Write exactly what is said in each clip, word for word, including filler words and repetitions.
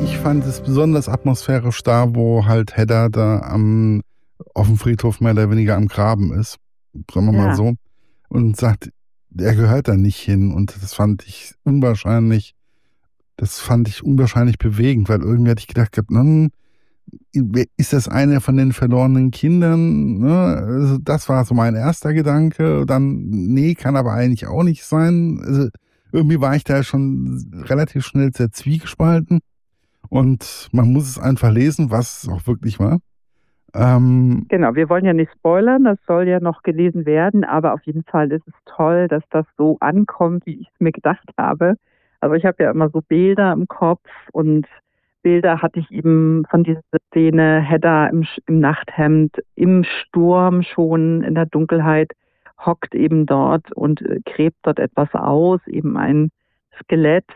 Ich fand es besonders atmosphärisch da, wo halt Hedda da am, auf dem Friedhof mehr oder weniger am Graben ist, sagen wir mal Ja. so, und sagt, er gehört da nicht hin. Und das fand ich unwahrscheinlich, das fand ich unwahrscheinlich bewegend, weil irgendwie hatte ich gedacht, hm, ist das eine von den verlorenen Kindern? Ne? Also das war so mein erster Gedanke. Dann, nee, kann aber eigentlich auch nicht sein. Also irgendwie war ich da schon relativ schnell sehr zwiegespalten. Und man muss es einfach lesen, was es auch wirklich war. Ähm, Genau, wir wollen ja nicht spoilern, das soll ja noch gelesen werden, aber auf jeden Fall ist es toll, dass das so ankommt, wie ich es mir gedacht habe. Also ich habe ja immer so Bilder im Kopf und Bilder hatte ich eben von dieser Szene, Hedda im, Sch- im Nachthemd, im Sturm schon, in der Dunkelheit, hockt eben dort und äh, gräbt dort etwas aus, eben ein Skelett.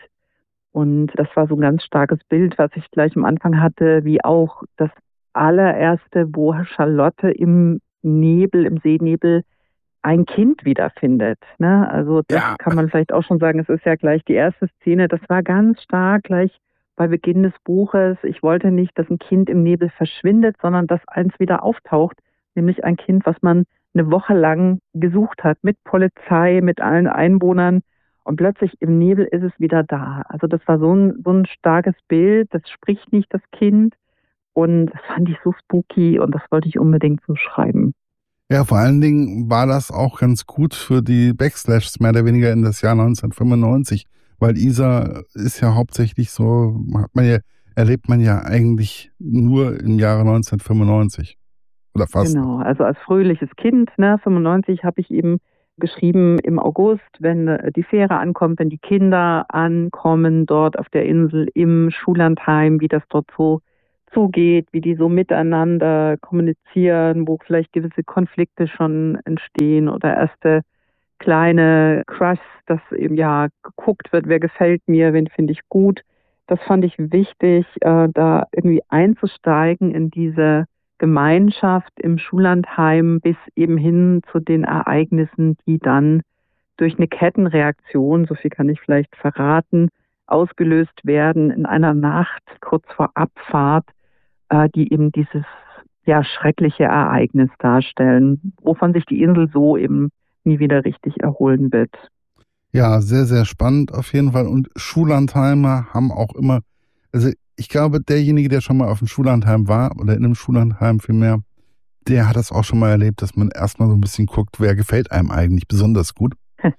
Und das war so ein ganz starkes Bild, was ich gleich am Anfang hatte, wie auch das allererste, wo Charlotte im Nebel, im Seenebel ein Kind wiederfindet. Ne? Also das ja, kann man vielleicht auch schon sagen, es ist ja gleich die erste Szene, das war ganz stark gleich bei Beginn des Buches. Ich wollte nicht, dass ein Kind im Nebel verschwindet, sondern dass eins wieder auftaucht, nämlich ein Kind, was man eine Woche lang gesucht hat, mit Polizei, mit allen Einwohnern. Und plötzlich im Nebel ist es wieder da. Also das war so ein, so ein starkes Bild, das spricht nicht das Kind. Und das fand ich so spooky und das wollte ich unbedingt so schreiben. ja, vor allen Dingen war das auch ganz gut für die Backslashs mehr oder weniger in das Jahr neunzehnhundertfünfundneunzig, weil Isar ist ja hauptsächlich so, hat man ja, erlebt man ja eigentlich nur im Jahre neunzehnhundertfünfundneunzig oder fast. Genau, also als fröhliches Kind, ne, fünfundneunzig habe ich eben geschrieben im August, wenn äh, die Fähre ankommt, wenn die Kinder ankommen dort auf der Insel im Schullandheim, wie das dort so zugeht, wie die so miteinander kommunizieren, wo vielleicht gewisse Konflikte schon entstehen oder erste kleine Crushs, dass eben ja geguckt wird, wer gefällt mir, wen finde ich gut. Das fand ich wichtig, äh, da irgendwie einzusteigen in diese Gemeinschaft im Schullandheim bis eben hin zu den Ereignissen, die dann durch eine Kettenreaktion, so viel kann ich vielleicht verraten, ausgelöst werden in einer Nacht kurz vor Abfahrt, äh, die eben dieses ja schreckliche Ereignis darstellen, wovon sich die Insel so eben nie wieder richtig erholen wird. Ja, sehr, sehr spannend auf jeden Fall. Und Schullandheimer haben auch immer, also ich glaube, derjenige, der schon mal auf dem Schullandheim war oder in einem Schullandheim vielmehr, der hat das auch schon mal erlebt, dass man erstmal so ein bisschen guckt, wer gefällt einem eigentlich besonders gut.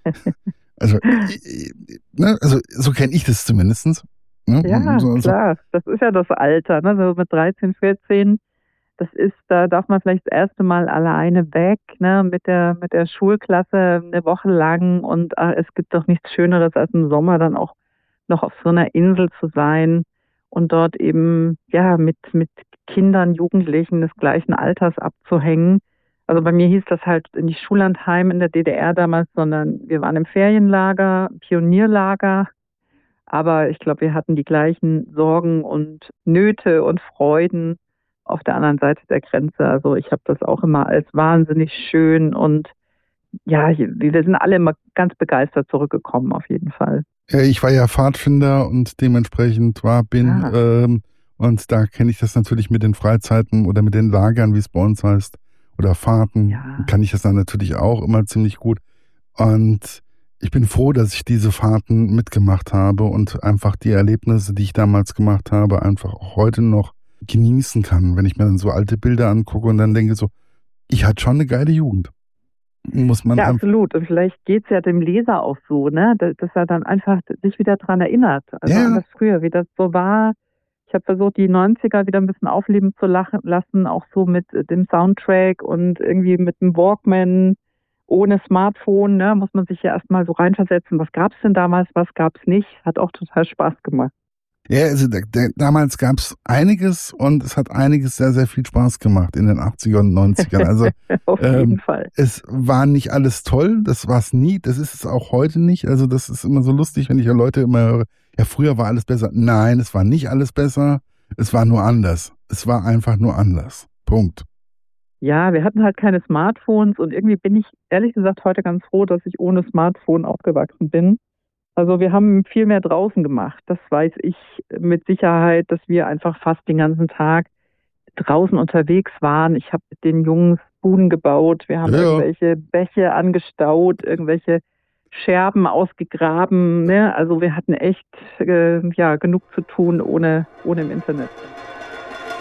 Also, äh, ne, also so kenne ich das zumindest. Ne? Ja, So, so, klar, das ist ja das Alter, ne? So mit dreizehn, vierzehn, das ist, da darf man vielleicht das erste Mal alleine weg, ne, mit der, mit der Schulklasse eine Woche lang und äh, es gibt doch nichts Schöneres als im Sommer dann auch noch auf so einer Insel zu sein und dort eben, ja, mit, mit Kindern, Jugendlichen des gleichen Alters abzuhängen. Also bei mir hieß das halt nicht Schullandheim in der D D R damals, sondern wir waren im Ferienlager, Pionierlager. Aber ich glaube, wir hatten die gleichen Sorgen und Nöte und Freuden auf der anderen Seite der Grenze. Also ich habe das auch immer als wahnsinnig schön und ja, wir sind alle immer ganz begeistert zurückgekommen, auf jeden Fall. ja, ich war ja Pfadfinder und dementsprechend war, bin, Ah, ähm, und da kenne ich das natürlich mit den Freizeiten oder mit den Lagern, wie es bei uns heißt, oder Fahrten, ja. kann ich das dann natürlich auch immer ziemlich gut. Und ich bin froh, dass ich diese Fahrten mitgemacht habe und einfach die Erlebnisse, die ich damals gemacht habe, einfach auch heute noch genießen kann, wenn ich mir dann so alte Bilder angucke und dann denke so, ich hatte schon eine geile Jugend. Muss man Ja, einfach, absolut. Und vielleicht geht es ja dem Leser auch so, ne? dass, dass er dann einfach sich wieder dran erinnert. Also an ja, das früher, wie das so war. Ich habe versucht, die neunziger wieder ein bisschen aufleben zu lachen, lassen, auch so mit äh, dem Soundtrack und irgendwie mit dem Walkman ohne Smartphone, ne? Muss man sich ja erstmal so reinversetzen. Was gab es denn damals, was gab es nicht? Hat auch total Spaß gemacht. ja, also da, da, damals gab es einiges und es hat einiges sehr, sehr viel Spaß gemacht in den achtzigern und neunzigern. Also Auf jeden ähm, Fall. es war nicht alles toll, das war es nie, das ist es auch heute nicht. Also das ist immer so lustig, wenn ich ja Leute immer höre, ja, früher war alles besser. Nein, es war nicht alles besser, es war nur anders. Es war einfach nur anders. Punkt. Ja, wir hatten halt keine Smartphones und irgendwie bin ich ehrlich gesagt heute ganz froh, dass ich ohne Smartphone aufgewachsen bin. Also wir haben viel mehr draußen gemacht. Das weiß ich mit Sicherheit, dass wir einfach fast den ganzen Tag draußen unterwegs waren. Ich habe mit den Jungs Buden gebaut. Wir haben Ja, ja. irgendwelche Bäche angestaut, irgendwelche Scherben ausgegraben. Ne? Also wir hatten echt äh, ja, genug zu tun ohne, ohne im Internet.